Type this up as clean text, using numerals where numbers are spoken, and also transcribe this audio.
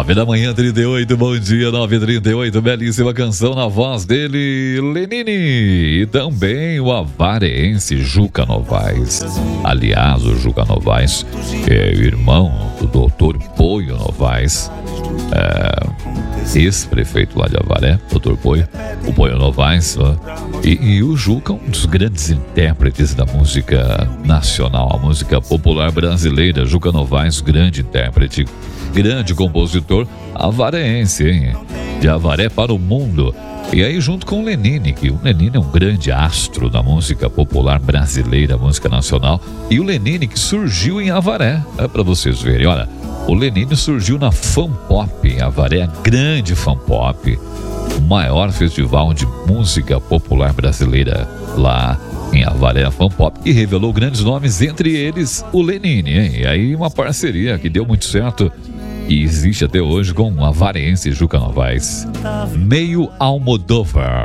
9h, 38, bom dia, 9h38, belíssima canção na voz dele, Lenine, e também o avareense Juca Novaes. Aliás, o Juca Novaes é irmão do doutor Poio Novaes, ex-prefeito lá de Avaré, doutor Poio, o Poio Novaes, né? E o Juca, um dos grandes intérpretes da música nacional, a música popular brasileira. Juca Novaes, grande intérprete, grande compositor avareense, hein? De Avaré para o mundo. E aí junto com o Lenine, que o Lenine é um grande astro da música popular brasileira, música nacional. E o Lenine que surgiu em Avaré, para vocês verem, olha, o Lenine surgiu na Fan Pop em Avaré, a grande Fan Pop, o maior festival de música popular brasileira lá em Avaré, a Fan Pop, que revelou grandes nomes, entre eles o Lenine, hein? E aí uma parceria que deu muito certo e existe até hoje com o avarense Juca Novaes. Meio Almodóvar.